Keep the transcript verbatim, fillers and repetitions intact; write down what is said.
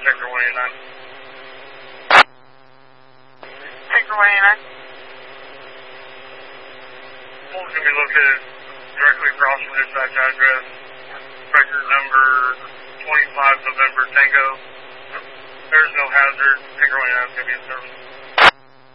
Tinker one eighty-nine. Tinker one eighty-nine. Pole's going to be located directly across from dispatch address. Record number twenty-five November Tango. There's no hazard. Tinker one eighty-nine is going to be in service.